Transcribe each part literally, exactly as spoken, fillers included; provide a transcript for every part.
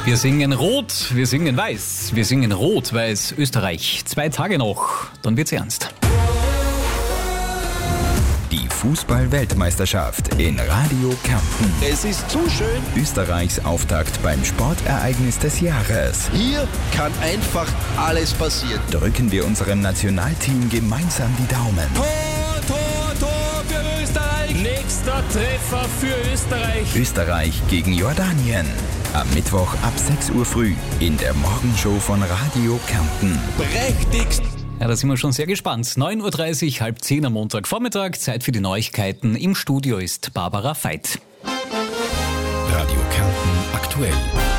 Wir singen rot, wir singen weiß, wir singen rot, weiß Österreich. Zwei Tage noch, dann wird's ernst. Die Fußball-Weltmeisterschaft in Radio Kärnten. Es ist zu schön. Österreichs Auftakt beim Sportereignis des Jahres. Hier kann einfach alles passieren. Drücken wir unserem Nationalteam gemeinsam die Daumen. Tor, Tor, Tor für Österreich. Nächster Treffer für Österreich. Österreich gegen Jordanien. Am Mittwoch ab sechs Uhr früh in der Morgenshow von Radio Kärnten. Prächtigst. Ja, da sind wir schon sehr gespannt. neun Uhr dreißig, halb zehn am Montagvormittag. Zeit für die Neuigkeiten. Im Studio ist Barbara Veit. Radio Kärnten aktuell.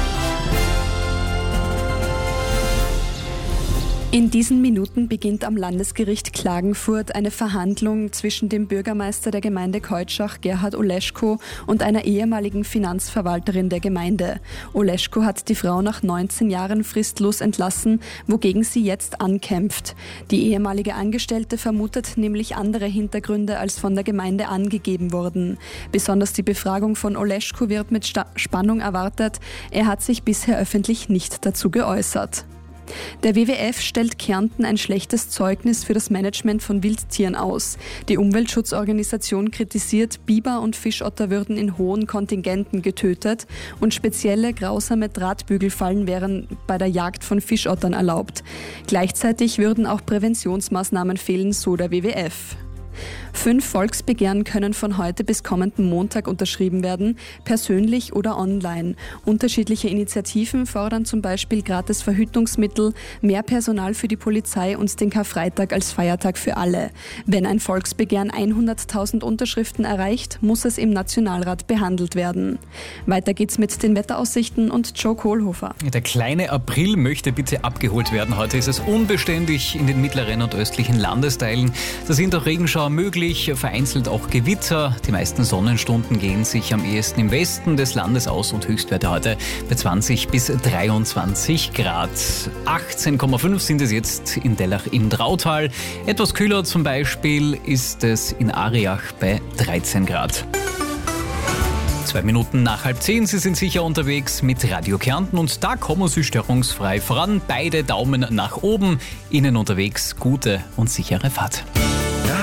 In diesen Minuten beginnt am Landesgericht Klagenfurt eine Verhandlung zwischen dem Bürgermeister der Gemeinde Keutschach, Gerhard Oleschko, und einer ehemaligen Finanzverwalterin der Gemeinde. Oleschko hat die Frau nach neunzehn Jahren fristlos entlassen, wogegen sie jetzt ankämpft. Die ehemalige Angestellte vermutet nämlich andere Hintergründe, als von der Gemeinde angegeben wurden. Besonders die Befragung von Oleschko wird mit Sta- Spannung erwartet. Er hat sich bisher öffentlich nicht dazu geäußert. Der W W F stellt Kärnten ein schlechtes Zeugnis für das Management von Wildtieren aus. Die Umweltschutzorganisation kritisiert, Biber und Fischotter würden in hohen Kontingenten getötet und spezielle grausame Drahtbügelfallen wären bei der Jagd von Fischottern erlaubt. Gleichzeitig würden auch Präventionsmaßnahmen fehlen, so der W W F. Fünf Volksbegehren können von heute bis kommenden Montag unterschrieben werden, persönlich oder online. Unterschiedliche Initiativen fordern zum Beispiel gratis Verhütungsmittel, mehr Personal für die Polizei und den Karfreitag als Feiertag für alle. Wenn ein Volksbegehren hunderttausend Unterschriften erreicht, muss es im Nationalrat behandelt werden. Weiter geht's mit den Wetteraussichten und Joe Kohlhofer. Der kleine April möchte bitte abgeholt werden. Heute ist es unbeständig in den mittleren und östlichen Landesteilen. Da sind auch Regenschauer möglich, vereinzelt auch Gewitter. Die meisten Sonnenstunden gehen sich am ehesten im Westen des Landes aus und Höchstwerte heute bei zwanzig bis dreiundzwanzig Grad. achtzehn Komma fünf sind es jetzt in Dellach im Drautal. Etwas kühler zum Beispiel ist es in Ariach bei dreizehn Grad. Zwei Minuten nach halb zehn, Sie sind sicher unterwegs mit Radio Kärnten und da kommen Sie störungsfrei voran. Beide Daumen nach oben. Ihnen unterwegs gute und sichere Fahrt.